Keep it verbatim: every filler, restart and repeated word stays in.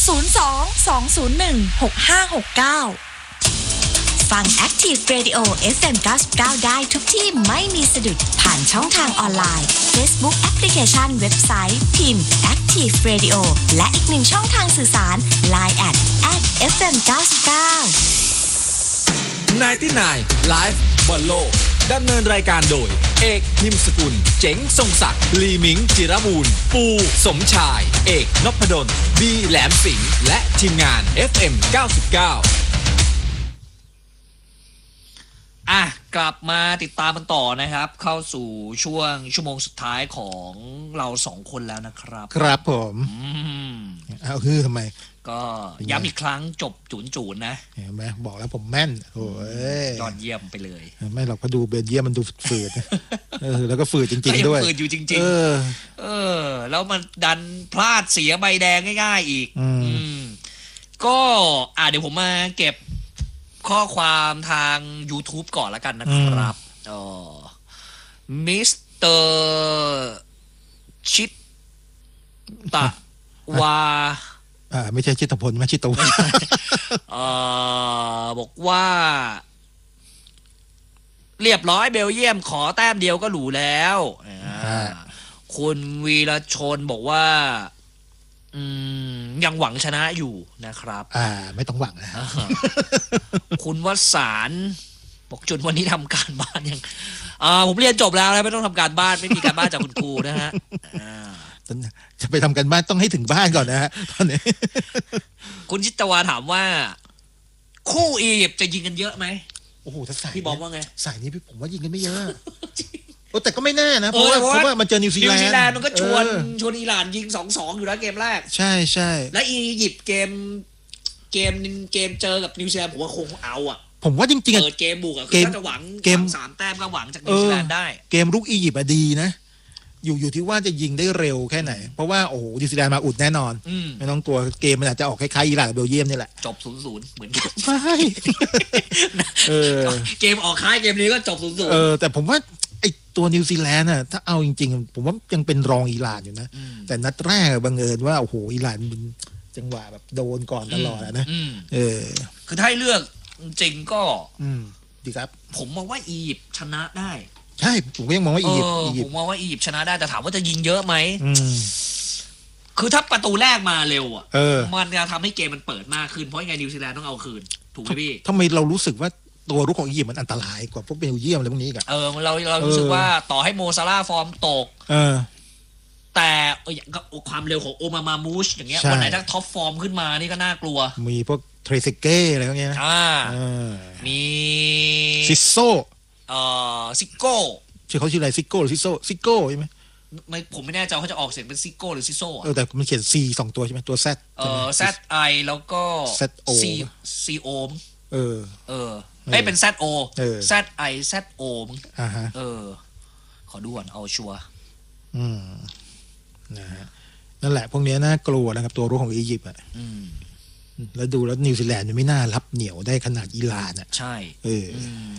ศูนย์ สอง สอง ศูนย์ หนึ่ง หก ห้า หก เก้าฟัง Active Radio เอฟ เอ็ม เก้าสิบเก้า ได้ทุกที่ไม่มีสะดุดผ่านช่องทางออนไลน์ Facebook แอปพลิเคชันเว็บไซต์พิมพ์ Active Radio และอีกหนึ่งช่องทางสื่อสาร ไลน์ แอท แอท เอฟ เอ็ม เก้าสิบเก้าไนน์ตี้ไนน์ Live บอลโลกดำเนินรายการโดยเอกนิมสกุลเจ๋งทรงศักดิ์ลีมิงจิรบูรณ์ปูสมชายเอกนพดลบีแหลมสิงห์และทีมงาน เอฟ เอ็ม เก้าสิบเก้าอ่ะกลับมาติดตามกันต่อนะครับเข้าสู่ช่วงชั่วโมงสุดท้ายของเราสองคนแล้วนะครับครับผมเอาคือทำไมก็ย้ำอีกครั้งจบจูนจูนนะเห็นไหมบอกแล้วผมแม่นโอ้ยยอดเยี่ยมไปเลยไม่หรอกพอดูเบลเยียมมันดูฝืดเออแล้วก็ฝืดจริงๆด้วยฝืดอยู่จริงๆเออเออแล้วมันดันพลาดเสียใบแดงง่ายๆอีกอืมก็อ่ะเดี๋ยวผมมาเก็บข้อความทาง YouTube ก่อนแล้วกันนะครับอ๋อมิสเตอร์ชิตตะวาอ่าไม่ใช่ชิตพลไม่ชิตวาเอ่อบอกว่าเรียบร้อยเบลเยียมขอแต้มเดียวก็หรูแล้วคุณวีรชนบอกว่าอืมยังหวังชนะอยู่นะครับอ่าไม่ต้องหวังนะคุณวสานบอกจุนวันนี้ทำการบ้านยังอ่าผมเรียนจบแล้วนะไม่ต้องทำการบ้านไม่มีการบ้านจากคุณครูนะฮะจะไปทำการบ้านต้องให้ถึงบ้านก่อนนะฮะตอนนี้คุณจิตวาถามว่าคู่อียิปต์จะยิงกันเยอะไหมโอ้โหถ้าสายพี่บอกว่าไงสายนี้ผมว่ายิงกันไม่เยอะโอ้แต่ก็ไม่แน่นะเพราะว่าเพราะว่ามันเจอนิวซีแลนด์นิวซีแลนด์มันก็ชวนชวนอิหร่านยิง สองสอง อยู่แล้วเกมแรกใช่ใช่และอียิปต์เกมเกมเกมเจอกับนิวซีแลนด์ผมว่าคงเอาอ่ะผมว่าจริงๆเปิดเกมบุกอ่ะคือถ้าจะหวังเกมสามแต้มก็หวังจากนิวซีแลนด์ได้เกมรุกอียิปต์อะดีนะอยู่อยู่ที่ว่าจะยิงได้เร็วแค่ไหนเพราะว่าโอ้โหนิวซีแลนด์มาอุดแน่นอนไม่ต้องกลัวเกมมันอาจจะออกคล้ายๆอิหร่านกับเบลเยียมนี่แหละจบ ศูนย์ศูนย์ เหมือนกันใช่เออเกมออกคล้ายเกมนี้ก็จบ ศูนย์ศูนย์เออแต่ผมว่าไอตัวนิวซีแลนด์น่ะถ้าเอาจริงๆผมว่ายังเป็นรองอิหร่านอยู่นะแต่นัดแรกบังเอิญว่าโอ้โหอิหร่านจังหวะแบบโดนก่อนตลอดนะเออคือถ้าให้เลือกจริงก็ดีครับผมมองว่าอียิปต์ชนะได้ใช่ผมก็ยังมองว่าอียิปต์ผมมองว่าอียิปต์ชนะได้แต่ถามว่าจะยิงเยอะไหมคือถ้าประตูแรกมาเร็วอ่ะมันจะทำให้เกมมันเปิดมากขึ้นเพราะยังไงนิวซีแลนด์ต้องเอาคืนถูกไหมพี่ทำไมเรารู้สึกว่าตัวรุกของอียิปต์มันอันตรายกว่าพวกเบลเยียมอะไรพวกนี้กันเออเราเรารู้สึกว่าต่อให้โมซาร่าฟอร์มตกเออแต่ความเร็วของโอมามามูชอย่างเงี้ยวันไหนถ้าท็อปฟอร์มขึ้นมานี่ก็น่ากลัวมีพวกเทรเซเก้อะไรพวกนี้นะอ่ามีซิโซเอ่อซิโก้ชื่อเขาชื่ออะไรซิโก้หรือซิโซซิโก้ใช่ไหมไม่ผมไม่แน่ใจเขาจะออกเสียงเป็นซิโก้หรือซิโซเออแต่มันเขียน C สองตัวใช่ไหมตัว Z เออ Z I แล้วก็ Z O C C O เออเออไม่เป็น Z O Z I Z O มั้งอ่าฮะเออขอดูก่อนเอาชัวร์อืมนะฮะนั่นแหละพวกนี้น่ากลัวนะครับตัวรุกของอียิปต์อ่ะอืมแล้วดูแล้วนิวซีแลนด์ไม่น่ารับเหนียวได้ขนาดอิหร่านอ่ะใช่เออ